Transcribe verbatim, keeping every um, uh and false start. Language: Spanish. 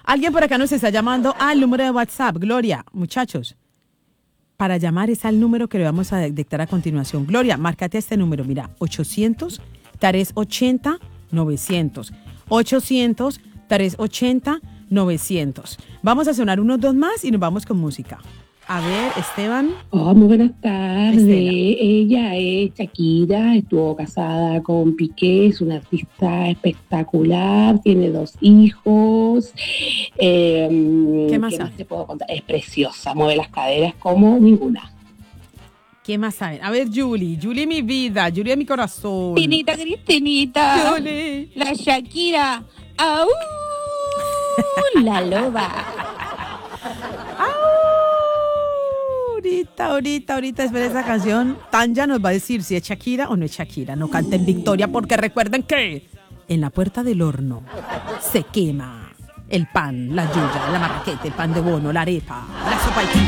Alguien por acá nos está llamando al número de WhatsApp. Gloria, muchachos, para llamar es al número que le vamos a dictar a continuación. Gloria, márcate este número, mira, ochocientos, trescientos ochenta, novecientos. ochocientos, trescientos ochenta, novecientos. Vamos a sonar unos dos más y nos vamos con música. A ver, Esteban. Oh, muy buenas tardes. Estela. Ella es Shakira, estuvo casada con Piqué, es una artista espectacular, tiene dos hijos. Eh, ¿Qué más ¿Qué sabe? más te puedo contar? Es preciosa, mueve las caderas como ninguna. ¿Qué más saben? A ver, Julie. Julie, mi vida. Julie, mi corazón. Cristinita, Cristinita. Julie. La Shakira. ¡Au! La loba. Ahorita, ahorita, ahorita, espera esa canción. Tanya nos va a decir si es Shakira o no es Shakira. No canten victoria porque recuerden que en la puerta del horno se quema el pan, la yuya, la marraqueta, el pan de bono, la arepa, la sopa y